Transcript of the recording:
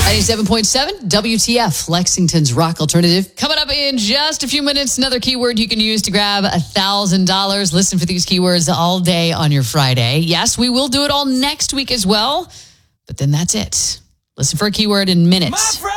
97.7 WTF, Lexington's rock alternative. Coming up in just a few minutes, another keyword you can use to grab $1,000. Listen for these keywords all day on your Friday. Yes, we will do it all next week as well, but then that's it. Listen for a keyword in minutes.